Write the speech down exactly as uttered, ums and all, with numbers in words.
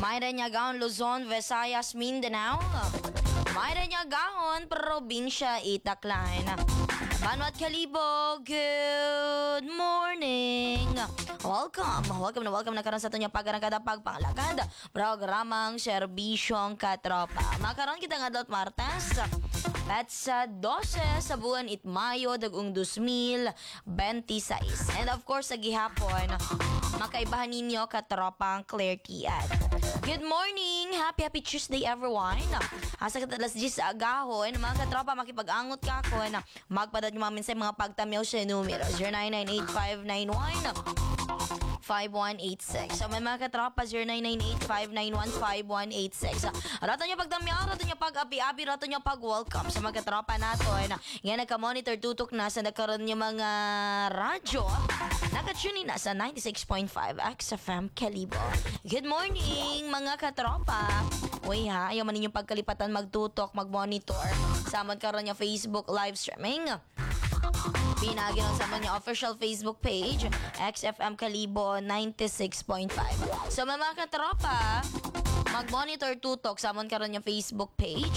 Mayra niya gahon Luzon, Visayas, Mindanao. Mayra niya gahon probinsya Itaklan. Banwat Kalibo, good morning. Welcome, welcome na welcome na karon sa aton pagkarangkada pagpanglakad programang serbisyong katropa. Makaron kita nga adult Martes. At sa dose sa buwan it Mayo dagong two thousand twenty-six. And of course, sa gihapon, makaibahan ninyo katropang Claire Tiad. Good morning! Happy, happy Tuesday everyone! Asa ka talas diyes sa agahon, mga katropa, makipag-angot ka ako na magpadad nyo mamin sa mga pagtamyaw sa numero zero nine nine eight five nine one five one eight six. So may mga katropa zero nine nine eight five nine one five one eight six. Rato nyo pagdamyaw, rato nyo pag-api-api, rato nyo pag-welcome sa mga katropa nato. Yan nagka-monitor tutok na sa nagkaroon nyo mga radyo. Nakatune na sa ninety-six point five X F M Kalibo. Good morning mga katropa. Uy ha, ayaw man ninyong pagkalipatan magtutok, mag-monitor. Samad karon nyo Facebook live streaming. Pinagi lang sa mga official Facebook page, X F M Kalibo ninety-six point five. So mga katropa, mag-monitor tutok sa amon karon yung Facebook page.